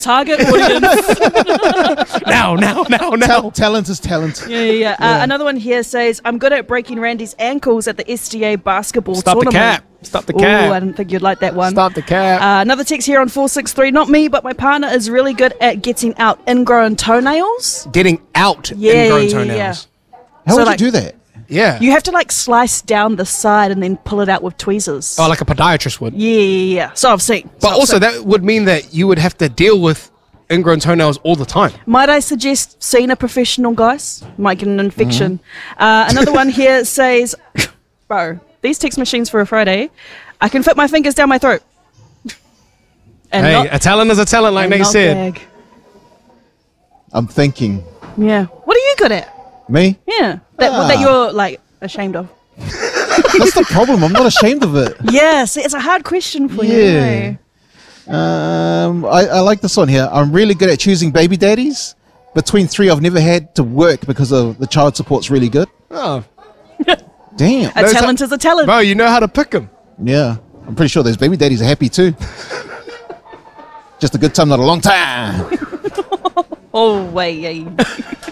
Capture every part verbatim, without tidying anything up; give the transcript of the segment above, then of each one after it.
Target audience. now, now, now, now. Ta- talent is talent. Yeah, yeah, yeah. Uh, another one here says, I'm good at breaking Randy's ankles at the S D A basketball Stop tournament. the cap. Stop the Ooh, cap. I didn't think you'd like that one. Stop the cap. Uh, another text here on four six three. Not me, but my partner is really good at getting out ingrown toenails. Getting out Yeah, ingrown yeah, yeah, toenails. How So, would like- you do that? Yeah. You have to like slice down the side and then pull it out with tweezers. Oh, like a podiatrist would. Yeah, yeah, yeah. So I've seen. So But I've also, seen. that would mean that you would have to deal with ingrown toenails all the time. Might I suggest seeing a professional, guys? Might get an infection. Mm-hmm. Uh, another one here says, bro, these text machines for a Friday, I can fit my fingers down my throat. And Hey, not, a talent is a talent, like and Nate not said. gag. I'm thinking. Yeah. What are you good at? Me? Yeah. That, Ah. that you're, like, ashamed of. That's the problem. I'm not ashamed of it. Yeah, see, it's a hard question for you. Yeah. Um, I, I like this one here. I'm really good at choosing baby daddies. Between three, I've never had to work because of the child support's really good. Oh, Damn. A Those talent is a talent. bro, you know how to pick them. Yeah. I'm pretty sure those baby daddies are happy too. Just a good time, not a long time. Oh, wait, yeah.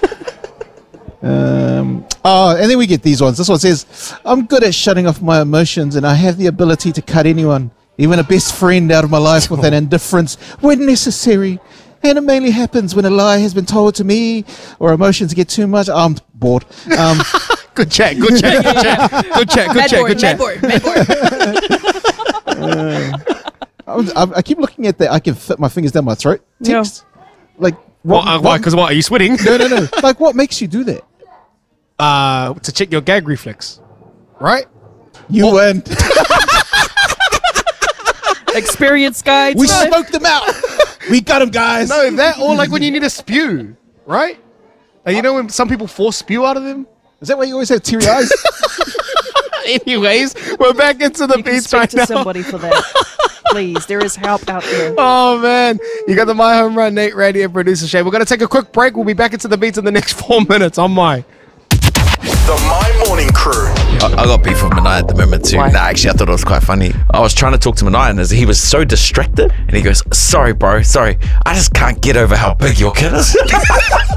Um, oh, and then we get these ones. This one says, I'm good at shutting off my emotions and I have the ability to cut anyone, even a best friend, out of my life with an indifference when necessary. And it mainly happens when a lie has been told to me or emotions get too much. I'm bored. Um, Good chat, good chat, good chat, good chat, good Mad chat, board, good chat. mad board, mad board. I, was- I, I keep looking at that. I can fit my fingers down my throat. Yeah. Text. Like, What, uh, why? Because what? Are you sweating? No, no, no. Like, what makes you do that? Uh, to check your gag reflex, right? You win. Experience guides. We right? smoked them out. We got them, guys. No, that or like when you need to spew, right? And you know when some people force spew out of them? Is that why you always have teary eyes? Anyways, we're back into the You can beats speak right to now. somebody for that. Please, there is help out there. Oh man, you got the My Home Run, Nate, Randy, and producer Shay. We're gonna take a quick break. We'll be back into the beats in the next four minutes on My. The My Morning Crew. I, I got beef with Manai at the moment too. Why? Nah, actually, I thought it was quite funny. I was trying to talk to Manai and he was so distracted. And he goes, sorry, bro, sorry. I just can't get over how big your kid is.